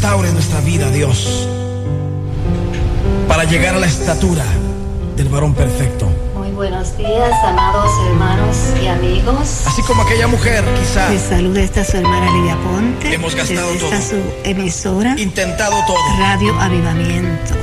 restaure nuestra vida, Dios, para llegar a la estatura del varón perfecto. Muy buenos días, amados hermanos y amigos. Así como aquella mujer, quizá les saluda esta su hermana Lidia Ponte. Hemos gastado desde todo, esta su emisora, intentado todo. Radio Avivamiento.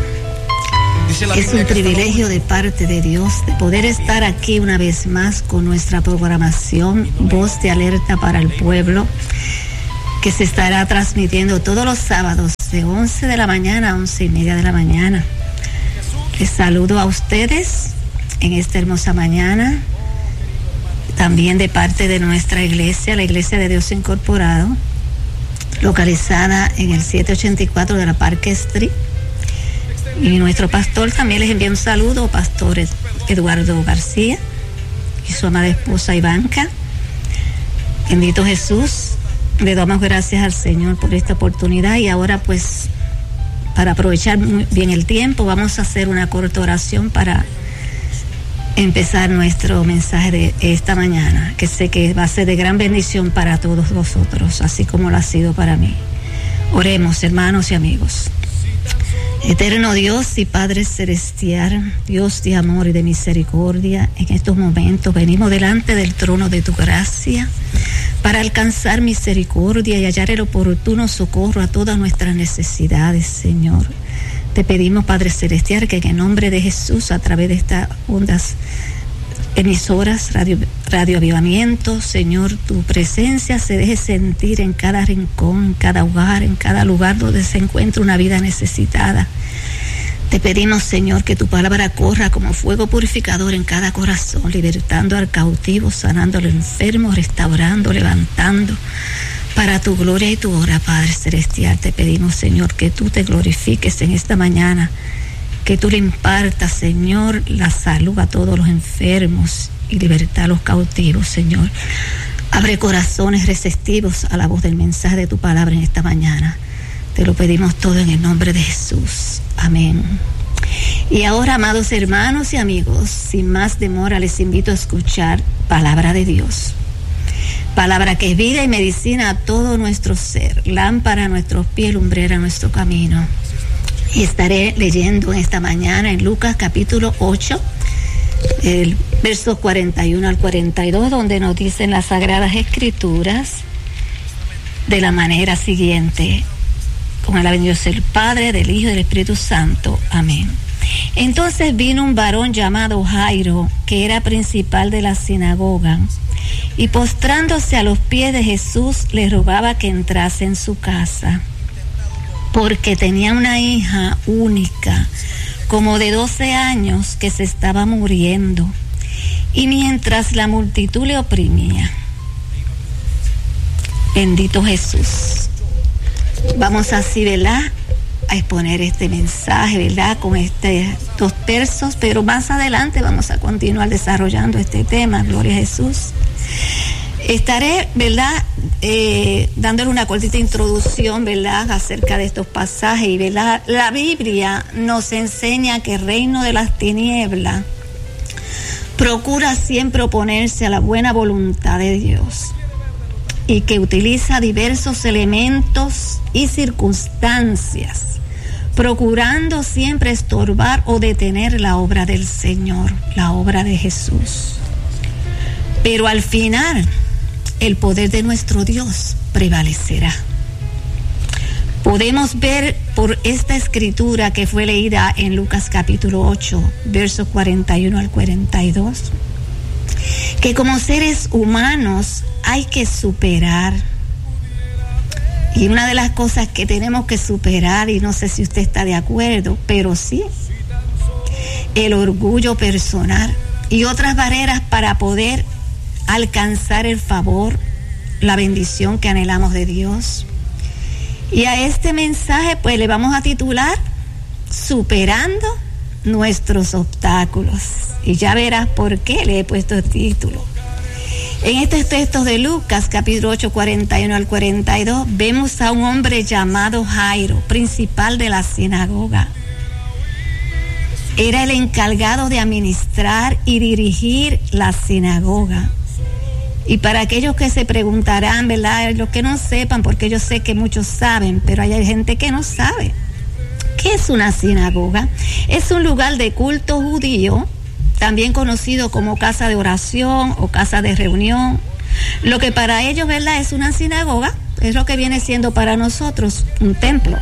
Es un privilegio de parte de Dios de poder estar aquí una vez más con nuestra programación Voz de Alerta para el Pueblo, que se estará transmitiendo todos los sábados de 11 de la mañana a 11:30 de la mañana. Les saludo a ustedes en esta hermosa mañana, también de parte de nuestra iglesia, la Iglesia de Dios Incorporado, localizada en el 784 de la Parque Street. Y nuestro pastor también les envía un saludo, pastor Eduardo García y su amada esposa Ivanka. Bendito Jesús, le damos gracias al Señor por esta oportunidad. Y ahora, pues, para aprovechar muy bien el tiempo, vamos a hacer una corta oración para empezar nuestro mensaje de esta mañana, que sé que va a ser de gran bendición para todos vosotros, así como lo ha sido para mí. Oremos, hermanos y amigos. Eterno Dios y Padre Celestial, Dios de amor y de misericordia, en estos momentos venimos delante del trono de tu gracia para alcanzar misericordia y hallar el oportuno socorro a todas nuestras necesidades, Señor. Te pedimos, Padre Celestial, que en el nombre de Jesús, a través de estas ondas emisoras, Radio Avivamiento, Señor, tu presencia se deje sentir en cada rincón, en cada hogar, en cada lugar donde se encuentra una vida necesitada. Te pedimos, Señor, que tu palabra corra como fuego purificador en cada corazón, libertando al cautivo, sanando al enfermo, restaurando, levantando, para tu gloria y tu obra, Padre Celestial. Te pedimos, Señor, que tú te glorifiques en esta mañana, que tú le impartas, Señor, la salud a todos los enfermos y libertad a los cautivos, Señor. Abre corazones receptivos a la voz del mensaje de tu palabra en esta mañana. Te lo pedimos todo en el nombre de Jesús. Amén. Y ahora, amados hermanos y amigos, sin más demora, les invito a escuchar palabra de Dios. Palabra que es vida y medicina a todo nuestro ser, lámpara a nuestros pies, lumbrera a nuestro camino. Y estaré leyendo en esta mañana en Lucas capítulo 8, el verso 41 al 42, donde nos dicen las Sagradas Escrituras de la manera siguiente: con el Dios el Padre, del Hijo y del Espíritu Santo. Amén. Entonces vino un varón llamado Jairo, que era principal de la sinagoga, y postrándose a los pies de Jesús, le rogaba que entrase en su casa, porque tenía una hija única, como de 12 años, que se estaba muriendo, y mientras la multitud le oprimía. Bendito Jesús. Vamos así, ¿verdad?, a exponer este mensaje, ¿verdad?, con estos versos, pero más adelante vamos a continuar desarrollando este tema. Gloria a Jesús. Estaré, ¿verdad?, dándole una cortita introducción, ¿verdad?, acerca de estos pasajes. Y, ¿verdad?, la Biblia nos enseña que el reino de las tinieblas procura siempre oponerse a la buena voluntad de Dios, y que utiliza diversos elementos y circunstancias, procurando siempre estorbar o detener la obra del Señor, la obra de Jesús. Pero al final, el poder de nuestro Dios prevalecerá. Podemos ver por esta escritura que fue leída en Lucas capítulo 8, versos 41 al 42, que como seres humanos hay que superar. Y una de las cosas que tenemos que superar, y no sé si usted está de acuerdo, pero sí, el orgullo personal y otras barreras para poder alcanzar el favor, la bendición que anhelamos de Dios. Y a este mensaje pues le vamos a titular Superando nuestros obstáculos. Y ya verás por qué le he puesto el título. En estos textos de Lucas, capítulo 8, 41 al 42, vemos a un hombre llamado Jairo, principal de la sinagoga. Era el encargado de administrar y dirigir la sinagoga. Y para aquellos que se preguntarán, ¿verdad? Los que no sepan, porque yo sé que muchos saben, pero hay gente que no sabe. ¿Qué es una sinagoga? Es un lugar de culto judío, también conocido como casa de oración o casa de reunión. Lo que para ellos, ¿verdad?, es una sinagoga, es lo que viene siendo para nosotros un templo.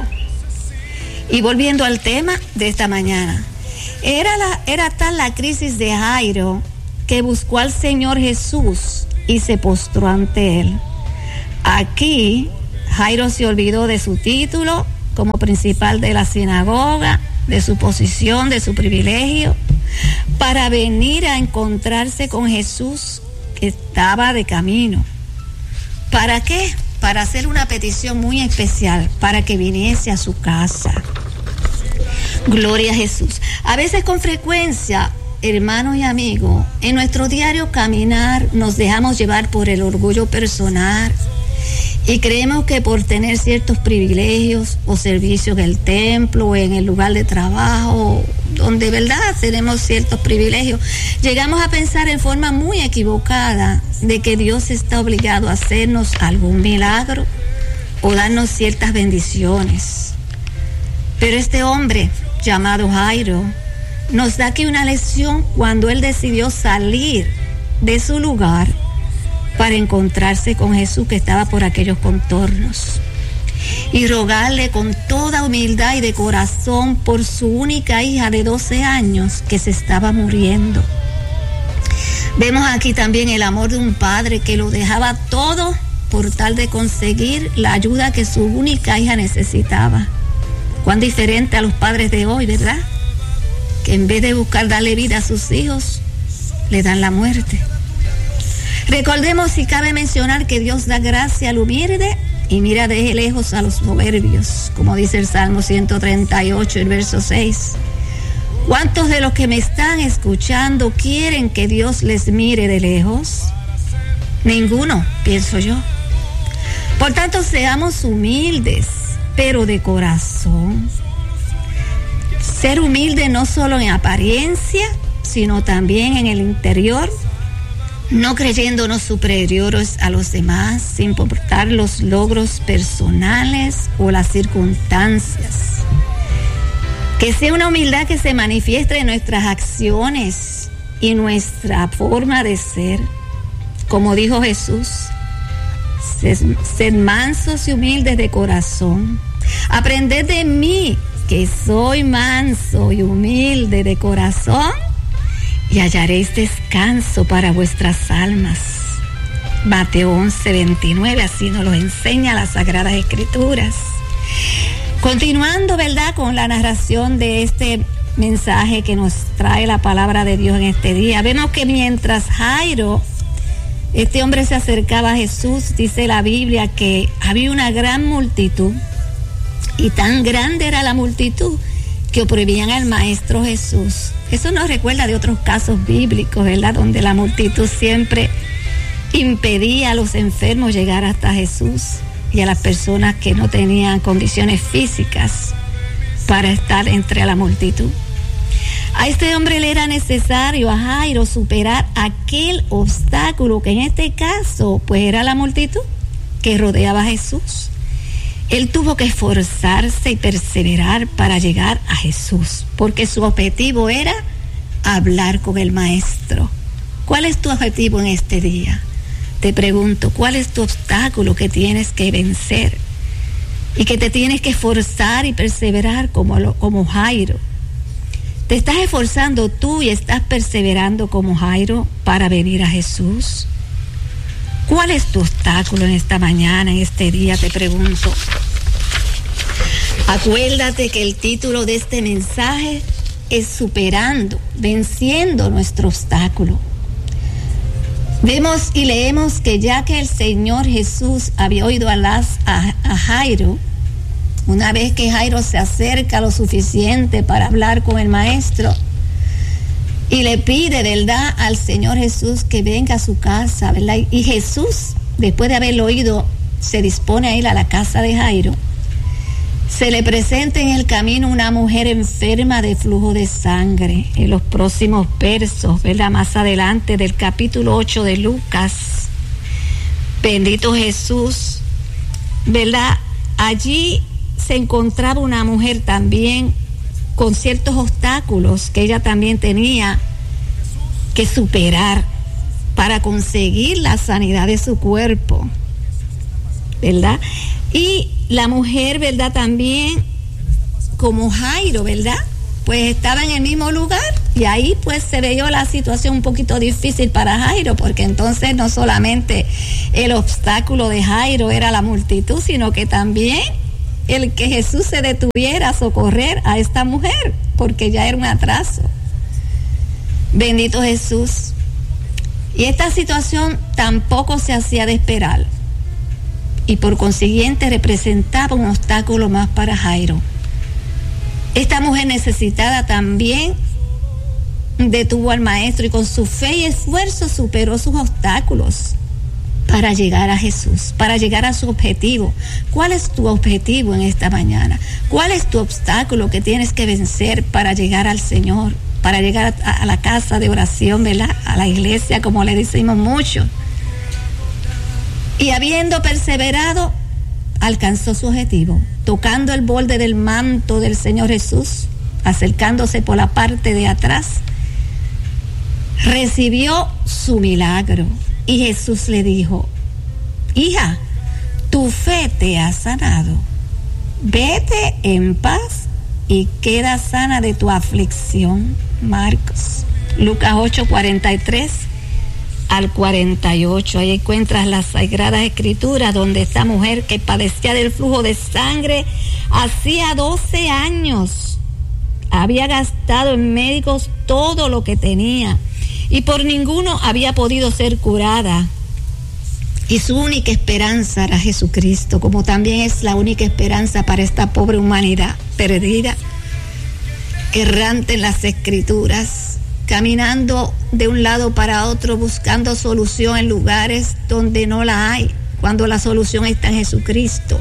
Y volviendo al tema de esta mañana, era tal la crisis de Jairo que buscó al Señor Jesús y se postró ante él. Aquí Jairo se olvidó de su título como principal de la sinagoga, de su posición, de su privilegio, para venir a encontrarse con Jesús que estaba de camino. ¿Para qué? Para hacer una petición muy especial, para que viniese a su casa. Gloria a Jesús. A veces con frecuencia, hermanos y amigos, en nuestro diario caminar nos dejamos llevar por el orgullo personal y creemos que por tener ciertos privilegios o servicios en el templo o en el lugar de trabajo, donde verdad tenemos ciertos privilegios, llegamos a pensar en forma muy equivocada de que Dios está obligado a hacernos algún milagro o darnos ciertas bendiciones. Pero este hombre llamado Jairo nos da aquí una lección cuando él decidió salir de su lugar para encontrarse con Jesús que estaba por aquellos contornos y rogarle con toda humildad y de corazón por su única hija de 12 años que se estaba muriendo. Vemos aquí también el amor de un padre que lo dejaba todo por tal de conseguir la ayuda que su única hija necesitaba. Cuán diferente a los padres de hoy, ¿verdad? Que en vez de buscar darle vida a sus hijos, le dan la muerte. Recordemos, si cabe mencionar, que Dios da gracia al humilde y mira de lejos a los soberbios, como dice el Salmo 138, el verso 6. ¿Cuántos de los que me están escuchando quieren que Dios les mire de lejos? Ninguno, pienso yo. Por tanto, seamos humildes, pero de corazón. Ser humilde no solo en apariencia, sino también en el interior, no creyéndonos superiores a los demás, sin importar los logros personales o las circunstancias. Que sea una humildad que se manifieste en nuestras acciones y nuestra forma de ser. Como dijo Jesús, sed mansos y humildes de corazón. Aprended de mí, que soy manso y humilde de corazón, y hallaréis descanso para vuestras almas. Mateo 11:29, así nos lo enseña las Sagradas Escrituras. Continuando, ¿verdad?, con la narración de este mensaje que nos trae la palabra de Dios en este día, vemos que mientras Jairo, este hombre, se acercaba a Jesús, dice la Biblia que había una gran multitud, y tan grande era la multitud que oprimían al Maestro Jesús. Eso nos recuerda de otros casos bíblicos, ¿verdad?, donde la multitud siempre impedía a los enfermos llegar hasta Jesús y a las personas que no tenían condiciones físicas para estar entre la multitud. A este hombre le era necesario, a Jairo, superar aquel obstáculo que en este caso pues era la multitud que rodeaba a Jesús. Él tuvo que esforzarse y perseverar para llegar a Jesús, porque su objetivo era hablar con el Maestro. ¿Cuál es tu objetivo en este día? Te pregunto, ¿cuál es tu obstáculo que tienes que vencer y que te tienes que esforzar y perseverar como Jairo? ¿Te estás esforzando tú y estás perseverando como Jairo para venir a Jesús? ¿Cuál es tu obstáculo en esta mañana, en este día? Te pregunto. Acuérdate que el título de este mensaje es Superando, venciendo nuestro obstáculo. Vemos y leemos que ya que el Señor Jesús había oído a Jairo, una vez que Jairo se acerca lo suficiente para hablar con el Maestro y le pide, ¿verdad?, al Señor Jesús que venga a su casa, ¿verdad? Y Jesús, después de haberlo oído, se dispone a ir a la casa de Jairo. Se le presenta en el camino una mujer enferma de flujo de sangre. En los próximos versos, ¿verdad?, más adelante del capítulo 8 de Lucas, Bendito Jesús, ¿verdad? Allí se encontraba una mujer también con ciertos obstáculos que ella también tenía que superar para conseguir la sanidad de su cuerpo, ¿verdad? Y la mujer, ¿verdad? También como Jairo, ¿verdad? Pues estaba en el mismo lugar y ahí pues se veía la situación un poquito difícil para Jairo, porque entonces no solamente el obstáculo de Jairo era la multitud, sino que también el que Jesús se detuviera a socorrer a esta mujer, porque ya era un atraso. Bendito Jesús. Y esta situación tampoco se hacía de esperar, y por consiguiente representaba un obstáculo más para Jairo. Esta mujer necesitada también detuvo al maestro y con su fe y esfuerzo superó sus obstáculos para llegar a Jesús, para llegar a su objetivo. ¿Cuál es tu objetivo en esta mañana? ¿Cuál es tu obstáculo que tienes que vencer para llegar al Señor, para llegar a la casa de oración, ¿verdad? A la iglesia, como le decimos mucho? Y habiendo perseverado, alcanzó su objetivo, tocando el borde del manto del Señor Jesús, acercándose por la parte de atrás, recibió su milagro. Y Jesús le dijo: hija, tu fe te ha sanado. Vete en paz y queda sana de tu aflicción. Marcos, Lucas 8:43 al 48. Ahí encuentras las Sagradas Escrituras, donde esta mujer que padecía del flujo de sangre hacía 12 años había gastado en médicos todo lo que tenía y por ninguno había podido ser curada. Y su única esperanza era Jesucristo, como también es la única esperanza para esta pobre humanidad perdida, errante en las Escrituras, caminando de un lado para otro, buscando solución en lugares donde no la hay, cuando la solución está en Jesucristo.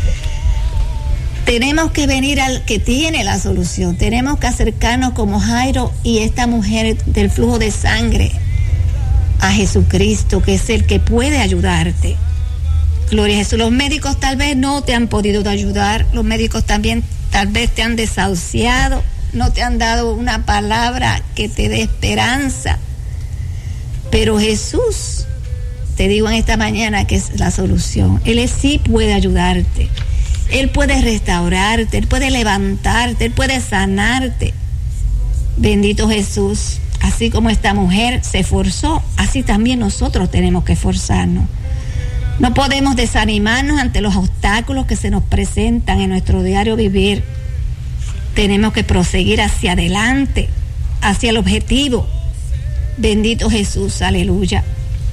Tenemos que venir al que tiene la solución, tenemos que acercarnos como Jairo y esta mujer del flujo de sangre a Jesucristo, que es el que puede ayudarte. Gloria a Jesús. Los médicos tal vez no te han podido ayudar, los médicos también tal vez te han desahuciado, no te han dado una palabra que te dé esperanza, pero Jesús, te digo en esta mañana que es la solución. Él sí puede ayudarte, Él puede restaurarte, Él puede levantarte, Él puede sanarte. Bendito Jesús. Así como esta mujer se esforzó, así también nosotros tenemos que esforzarnos. No podemos desanimarnos ante los obstáculos que se nos presentan en nuestro diario vivir. Tenemos que proseguir hacia adelante, hacia el objetivo. Bendito Jesús, aleluya.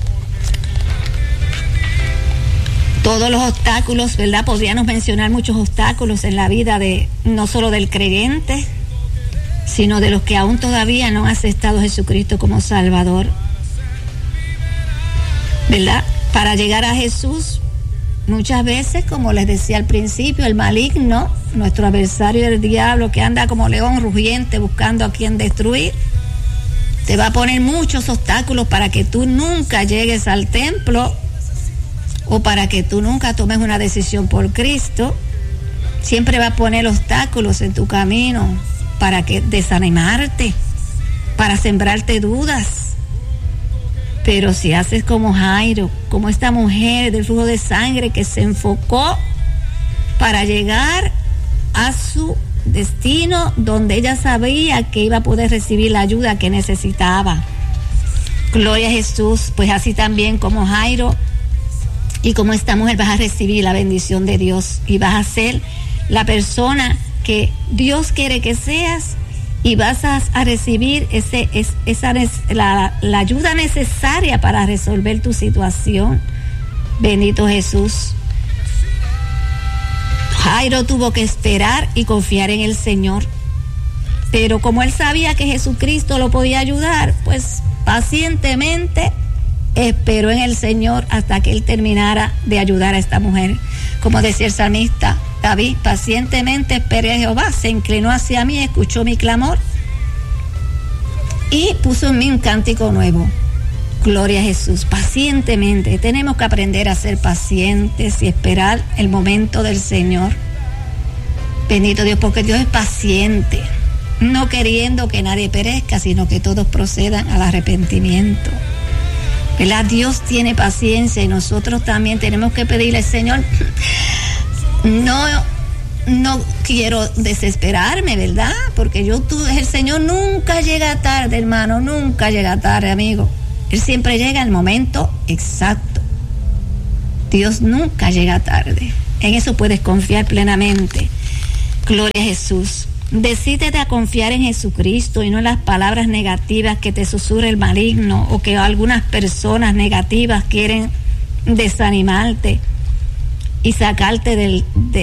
Todos los obstáculos, ¿verdad? Podríamos mencionar muchos obstáculos en la vida de no solo del creyente, sino de los que aún todavía no han aceptado a Jesucristo como Salvador, ¿verdad? Para llegar a Jesús, muchas veces, como les decía al principio, el maligno, nuestro adversario del diablo, que anda como león rugiente buscando a quien destruir, te va a poner muchos obstáculos para que tú nunca llegues al templo o para que tú nunca tomes una decisión por Cristo. Siempre va a poner obstáculos en tu camino para que desanimarte, para sembrarte dudas. Pero si haces como Jairo, como esta mujer del flujo de sangre que se enfocó para llegar a su destino, donde ella sabía que iba a poder recibir la ayuda que necesitaba. Gloria a Jesús. Pues así también como Jairo y como esta mujer vas a recibir la bendición de Dios y vas a ser la persona que Dios quiere que seas, y vas a recibir la ayuda necesaria para resolver tu situación. Bendito Jesús. Jairo tuvo que esperar y confiar en el Señor, pero como él sabía que Jesucristo lo podía ayudar, pues pacientemente esperó en el Señor hasta que él terminara de ayudar a esta mujer. Como decía el salmista David: pacientemente esperé a Jehová, se inclinó hacia mí, escuchó mi clamor y puso en mí un cántico nuevo. Gloria a Jesús, pacientemente. Tenemos que aprender a ser pacientes y esperar el momento del Señor. Bendito Dios, porque Dios es paciente, no queriendo que nadie perezca, sino que todos procedan al arrepentimiento. ¿Verdad? Dios tiene paciencia y nosotros también tenemos que pedirle, Señor, no quiero desesperarme, ¿verdad? Porque el Señor nunca llega tarde, hermano, nunca llega tarde, amigo. Él siempre llega al momento exacto. Dios nunca llega tarde. En eso puedes confiar plenamente. Gloria a Jesús. Decídete a confiar en Jesucristo y no en las palabras negativas que te susurra el maligno o que algunas personas negativas quieren desanimarte y sacarte el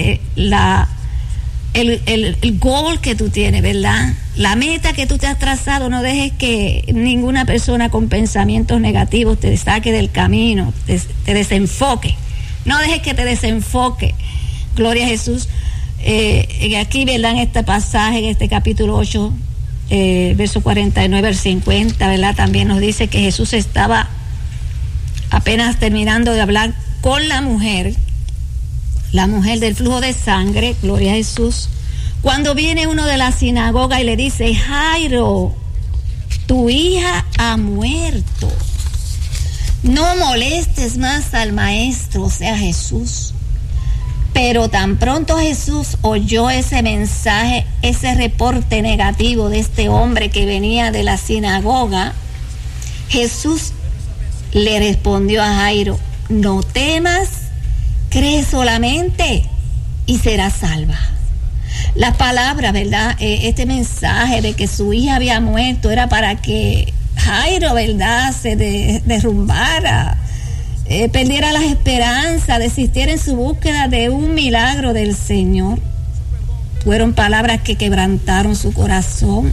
goal que tú tienes, ¿verdad? La meta que tú te has trazado. No dejes que ninguna persona con pensamientos negativos te saque del camino, te desenfoque. No dejes que te desenfoque. Gloria a Jesús. Aquí, ¿verdad? En este pasaje, en este capítulo 8, verso 49 al 50, ¿verdad? También nos dice que Jesús estaba apenas terminando de hablar con la mujer del flujo de sangre, gloria a Jesús, cuando viene uno de la sinagoga y le dice: Jairo, tu hija ha muerto, no molestes más al maestro, o sea, Jesús. Pero tan pronto Jesús oyó ese mensaje, ese reporte negativo de este hombre que venía de la sinagoga, Jesús le respondió a Jairo: no temas, cree solamente y serás salva. Las palabras, ¿verdad? Este mensaje de que su hija había muerto era para que Jairo, ¿verdad?, se derrumbara, perdiera las esperanzas, desistiera en su búsqueda de un milagro del Señor. Fueron palabras que quebrantaron su corazón.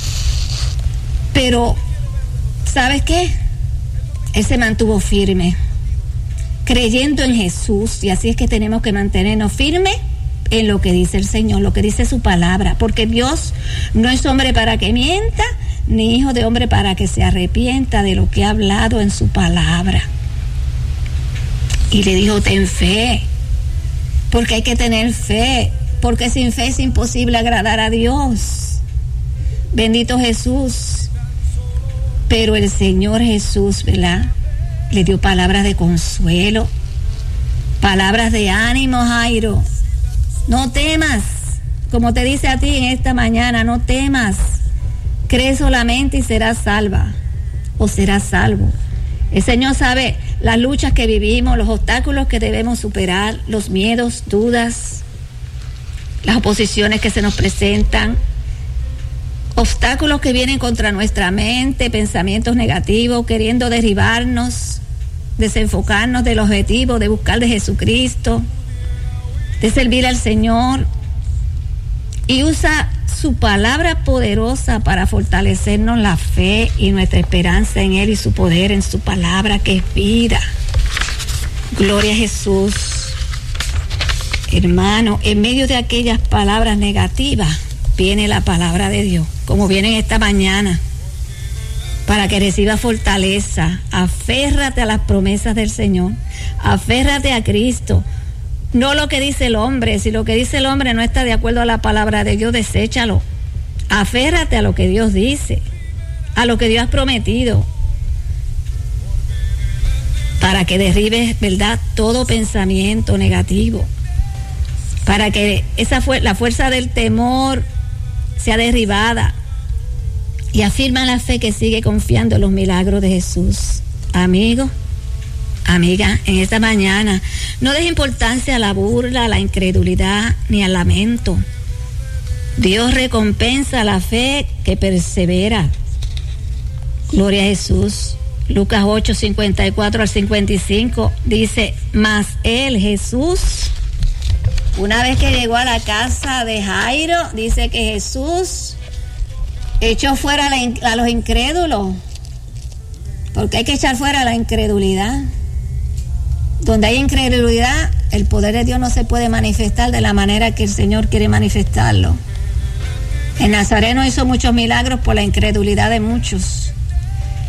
Pero, ¿sabes qué? Él se mantuvo firme, creyendo en Jesús, y así es que tenemos que mantenernos firmes en lo que dice el Señor, lo que dice su palabra, porque Dios no es hombre para que mienta, ni hijo de hombre para que se arrepienta de lo que ha hablado en su palabra. Y le dijo: ten fe, porque hay que tener fe, porque sin fe es imposible agradar a Dios. Bendito Jesús. Pero el Señor Jesús, ¿verdad?, le dio palabras de consuelo, palabras de ánimo. Jairo, no temas, como te dice a ti en esta mañana, no temas, cree solamente y serás salva, o serás salvo. El Señor sabe las luchas que vivimos, los obstáculos que debemos superar, los miedos, dudas, las oposiciones que se nos presentan, obstáculos que vienen contra nuestra mente, pensamientos negativos, queriendo derribarnos, desenfocarnos del objetivo de buscar de Jesucristo, de servir al Señor. Y usa su palabra poderosa para fortalecernos la fe y nuestra esperanza en Él y su poder en su palabra, que es vida. Gloria a Jesús. Hermano, en medio de aquellas palabras negativas viene la palabra de Dios, como viene esta mañana, para que recibas fortaleza. Aférrate a las promesas del Señor, aférrate a Cristo. No lo que dice el hombre. Si lo que dice el hombre no está de acuerdo a la palabra de Dios, deséchalo. Aférrate a lo que Dios dice, a lo que Dios ha prometido, para que derribes, ¿verdad?, todo pensamiento negativo, para que la fuerza del temor sea derribada, y afirma la fe que sigue confiando en los milagros de Jesús. Amigo, amiga, en esta mañana no des importancia a la burla, a la incredulidad ni al lamento. Dios recompensa la fe que persevera. Gloria a Jesús. Lucas 8, 54 al 55 dice: mas él, Jesús, una vez que llegó a la casa de Jairo, dice que Jesús echó fuera a los incrédulos, porque hay que echar fuera la incredulidad. Donde hay incredulidad, el poder de Dios no se puede manifestar de la manera que el Señor quiere manifestarlo. El Nazareno hizo muchos milagros por la incredulidad de muchos.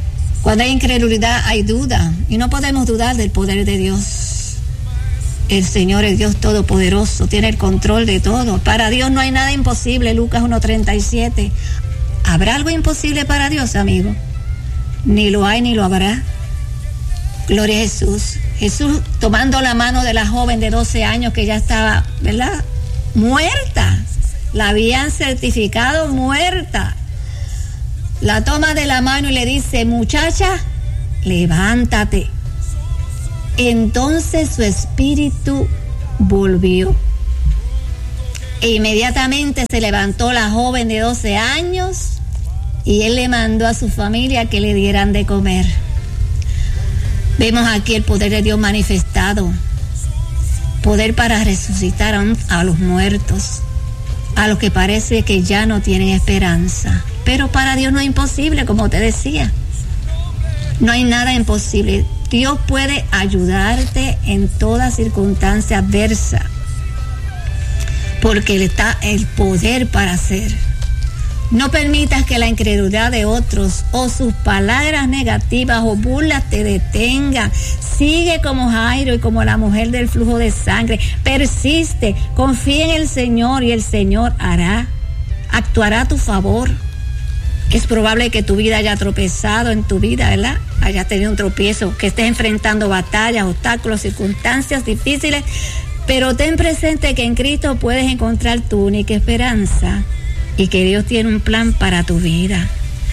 Cuando hay incredulidad hay duda, y no podemos dudar del poder de Dios. El Señor es Dios todopoderoso, tiene el control de todo. Para Dios no hay nada imposible, Lucas 1:37. ¿Habrá algo imposible para Dios, amigo? Ni lo hay ni lo habrá. Gloria a Jesús. Jesús tomando la mano de la joven de 12 años que ya estaba, ¿verdad?, muerta. La habían certificado muerta. La toma de la mano y le dice: muchacha, levántate. Entonces su espíritu volvió. E inmediatamente se levantó la joven de 12 años y él le mandó a su familia que le dieran de comer. Vemos aquí el poder de Dios manifestado. Poder para resucitar a los muertos, a los que parece que ya no tienen esperanza. Pero para Dios no es imposible, como te decía. No hay nada imposible. Dios puede ayudarte en toda circunstancia adversa, porque le está el poder para hacer. No permitas que la incredulidad de otros o sus palabras negativas o burlas te detengan. Sigue como Jairo y como la mujer del flujo de sangre. Persiste, confía en el Señor y el Señor actuará a tu favor. Es probable que tu vida haya tropezado en tu vida, ¿verdad? Hayas tenido un tropiezo, que estés enfrentando batallas, obstáculos, circunstancias difíciles, pero ten presente que en Cristo puedes encontrar tu única esperanza y que Dios tiene un plan para tu vida.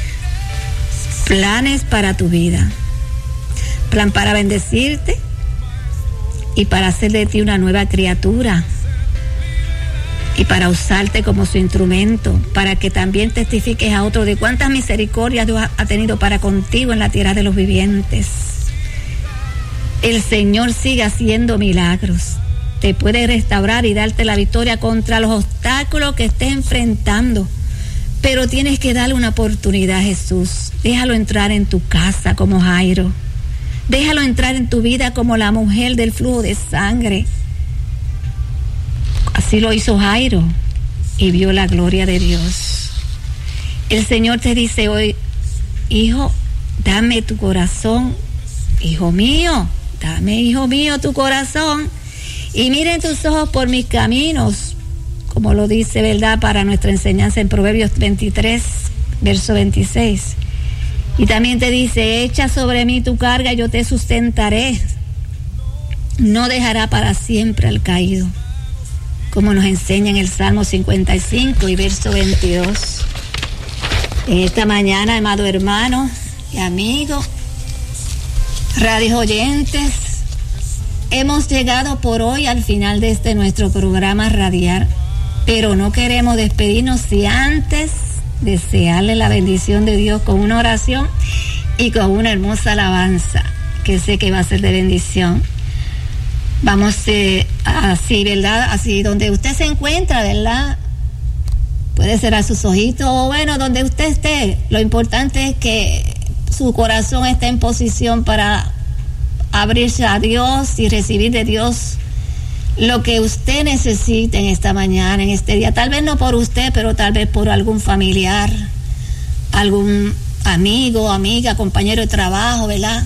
Planes para tu vida. Plan para bendecirte y para hacer de ti una nueva criatura. Y para usarte como su instrumento, para que también testifiques a otros de cuántas misericordias Dios ha tenido para contigo en la tierra de los vivientes. El Señor sigue haciendo milagros. Te puede restaurar y darte la victoria contra los obstáculos que estés enfrentando. Pero tienes que darle una oportunidad a Jesús. Déjalo entrar en tu casa como Jairo. Déjalo entrar en tu vida como la mujer del flujo de sangre. Así lo hizo Jairo y vio la gloria de Dios. El Señor te dice hoy: hijo, dame tu corazón. Hijo mío, dame, hijo mío, tu corazón. Y miren tus ojos por mis caminos, como lo dice, ¿verdad?, para nuestra enseñanza en Proverbios 23, verso 26. Y también te dice: echa sobre mí tu carga, yo te sustentaré. No dejará para siempre al caído, como nos enseña en el Salmo 55 y verso 22. En esta mañana, amado hermano y amigo, radios oyentes, hemos llegado por hoy al final de este nuestro programa radial, pero no queremos despedirnos sin antes desearle la bendición de Dios con una oración y con una hermosa alabanza que sé que va a ser de bendición. Vamos así, ¿verdad? Así donde usted se encuentra, ¿verdad? Puede cerrar sus ojitos o bueno, donde usted esté. Lo importante es que su corazón esté en posición para abrirse a Dios y recibir de Dios lo que usted necesite en esta mañana, en este día. Tal vez no por usted, pero tal vez por algún familiar, algún amigo, amiga, compañero de trabajo, ¿verdad?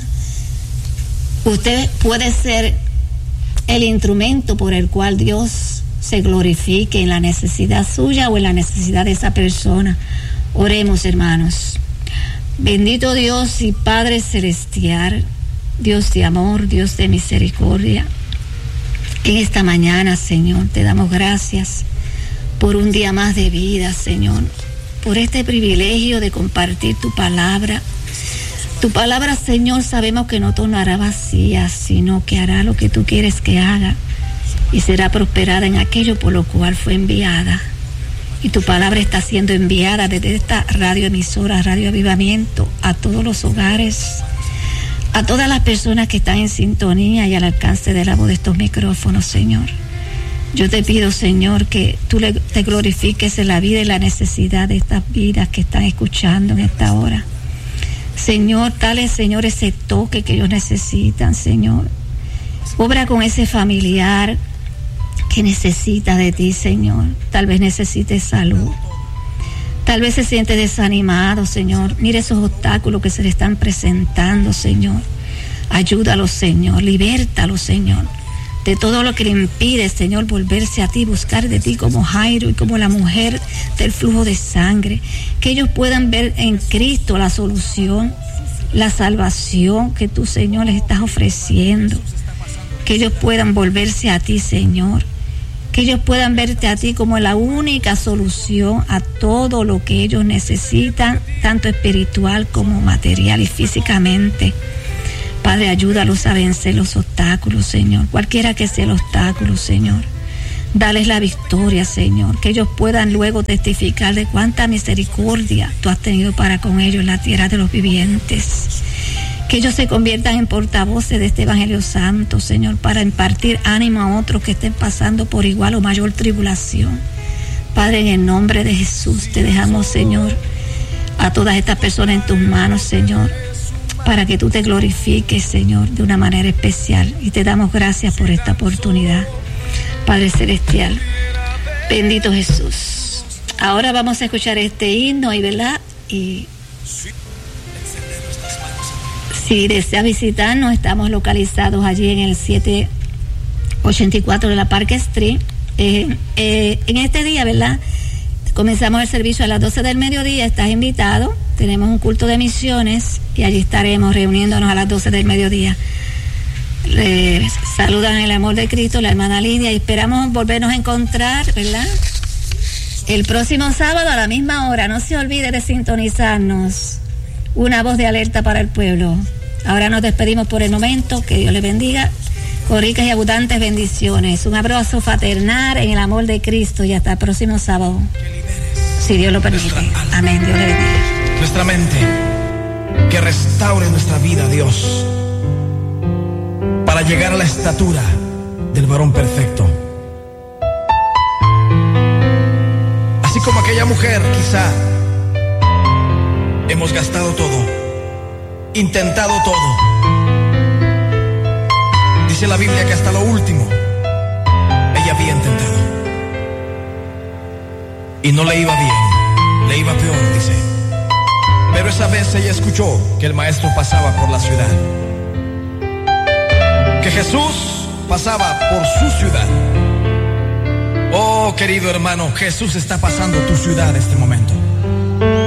Usted puede ser el instrumento por el cual Dios se glorifique en la necesidad suya o en la necesidad de esa persona. Oremos, hermanos. Bendito Dios y Padre celestial, Dios de amor, Dios de misericordia, en esta mañana, Señor, te damos gracias por un día más de vida, Señor, por este privilegio de compartir tu palabra. Tu palabra, Señor, sabemos que no tornará vacía, sino que hará lo que tú quieres que haga y será prosperada en aquello por lo cual fue enviada. Y tu palabra está siendo enviada desde esta radioemisora, Radio Avivamiento, a todos los hogares, a todas las personas que están en sintonía y al alcance de la voz de estos micrófonos, Señor. Yo te pido, Señor, que tú te glorifiques en la vida y la necesidad de estas vidas que están escuchando en esta hora. Señor, dale, Señor, ese toque que ellos necesitan, Señor. Obra con ese familiar que necesita de ti, Señor. Tal vez necesite salud. Tal Tal vez se siente desanimado, Señor. Mire esos obstáculos que se le están presentando, Señor. Ayúdalo, Señor. Libértalo, Señor, de todo lo que le impide, Señor, volverse a ti, buscar de ti como Jairo y como la mujer del flujo de sangre. Que ellos puedan ver en Cristo la solución, la salvación que tú, Señor, les estás ofreciendo. Que ellos puedan volverse a ti, Señor. Que ellos puedan verte a ti como la única solución a todo lo que ellos necesitan, tanto espiritual como material y físicamente. Padre, ayúdalos a vencer los obstáculos, Señor, cualquiera que sea el obstáculo, Señor. Dales la victoria, Señor, que ellos puedan luego testificar de cuánta misericordia tú has tenido para con ellos en la tierra de los vivientes. Que ellos se conviertan en portavoces de este Evangelio Santo, Señor, para impartir ánimo a otros que estén pasando por igual o mayor tribulación. Padre, en el nombre de Jesús, te dejamos, Señor, a todas estas personas en tus manos, Señor, para que tú te glorifiques, Señor, de una manera especial. Y te damos gracias por esta oportunidad, Padre Celestial. Bendito Jesús. Ahora vamos a escuchar este himno, y ¿verdad? Y si desea visitarnos, estamos localizados allí en el 784 de la Park Street. En este día, ¿verdad? Comenzamos el servicio a las 12 del mediodía. Estás invitado. Tenemos un culto de misiones y allí estaremos reuniéndonos a las 12 del mediodía. Saludan el amor de Cristo, la hermana Lidia, y esperamos volvernos a encontrar, ¿verdad? El próximo sábado a la misma hora. No se olvide de sintonizarnos. Una voz de alerta para el pueblo. Ahora nos despedimos por el momento. Que Dios les bendiga con ricas y abundantes bendiciones. Un abrazo fraternal en el amor de Cristo y hasta el próximo sábado, si Dios lo permite. Amén. Dios le bendiga. Nuestra mente, que restaure nuestra vida, Dios, para llegar a la estatura del varón perfecto. Así como aquella mujer, quizá hemos gastado todo, intentado todo. Dice la Biblia que hasta lo último ella había intentado y no le iba bien, le iba peor, dice. Pero esa vez ella escuchó que el maestro pasaba por la ciudad, que Jesús pasaba por su ciudad. Oh, querido hermano, Jesús está pasando tu ciudad en este momento.